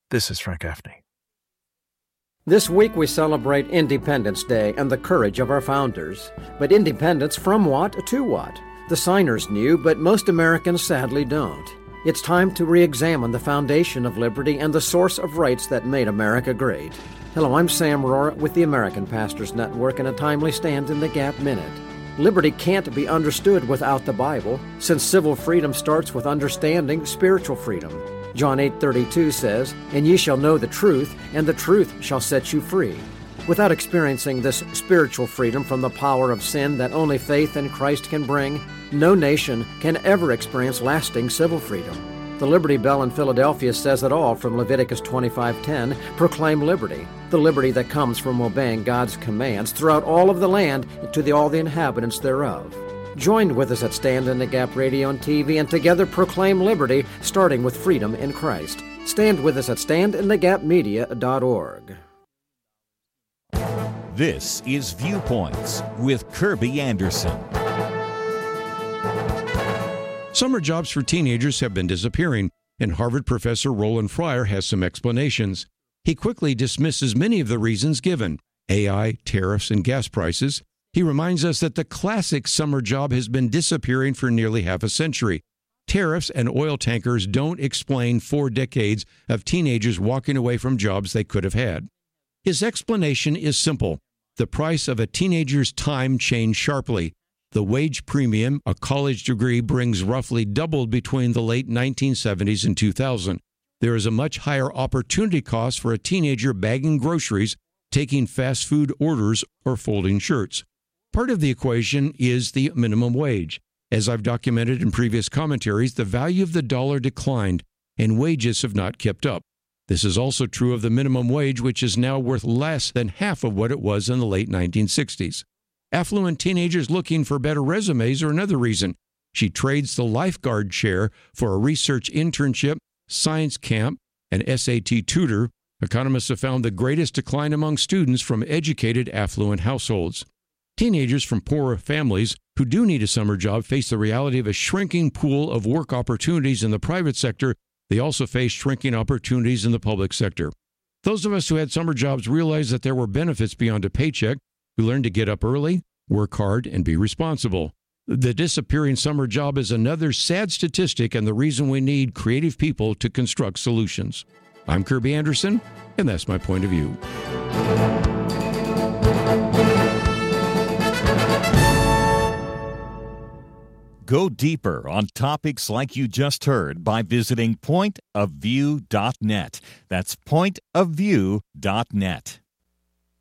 This is Frank Gaffney. This week we celebrate Independence Day and the courage of our founders. But independence from what to what? The signers knew, but most Americans sadly don't. It's time to re-examine the foundation of liberty and the source of rights that made America great. Hello, I'm Sam Rohrer with the American Pastors Network and a timely Stand in the Gap Minute. Liberty can't be understood without the Bible, since civil freedom starts with understanding spiritual freedom. John 8:32 says, "And ye shall know the truth, and the truth shall set you free." Without experiencing this spiritual freedom from the power of sin that only faith in Christ can bring, no nation can ever experience lasting civil freedom. The Liberty Bell in Philadelphia says it all from Leviticus 25:10, proclaim liberty, the liberty that comes from obeying God's commands throughout all of the land to all the inhabitants thereof. Join with us at Stand in the Gap Radio and TV and together proclaim liberty, starting with freedom in Christ. Stand with us at standinthegapmedia.org. This is Viewpoints with Kirby Anderson. Summer jobs for teenagers have been disappearing, and Harvard professor Roland Fryer has some explanations. He quickly dismisses many of the reasons given: AI, tariffs, and gas prices. He reminds us that the classic summer job has been disappearing for nearly half a century. Tariffs and oil tankers don't explain 4 decades of teenagers walking away from jobs they could have had. His explanation is simple. The price of a teenager's time changed sharply. The wage premium a college degree brings roughly doubled between the late 1970s and 2000. There is a much higher opportunity cost for a teenager bagging groceries, taking fast food orders, or folding shirts. Part of the equation is the minimum wage. As I've documented in previous commentaries, the value of the dollar declined, and wages have not kept up. This is also true of the minimum wage, which is now worth less than half of what it was in the late 1960s. Affluent teenagers looking for better resumes are another reason. She trades the lifeguard chair for a research internship, science camp, and SAT tutor. Economists have found the greatest decline among students from educated, affluent households. Teenagers from poorer families who do need a summer job face the reality of a shrinking pool of work opportunities in the private sector. They also face shrinking opportunities in the public sector. Those of us who had summer jobs realized that there were benefits beyond a paycheck. We learned to get up early, work hard, and be responsible. The disappearing summer job is another sad statistic and the reason we need creative people to construct solutions. I'm Kirby Anderson, and that's my point of view. Go deeper on topics like you just heard by visiting pointofview.net. That's pointofview.net.